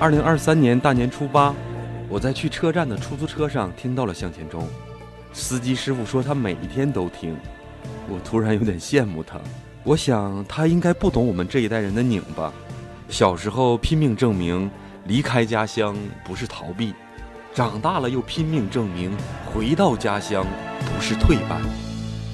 2023年大年初8，我在去车站的出租车上听到了向前冲，司机师傅说他每一天都听，我突然有点羡慕他。我想他应该不懂我们这一代人的拧吧。小时候拼命证明离开家乡不是逃避，长大了又拼命证明回到家乡不是退班。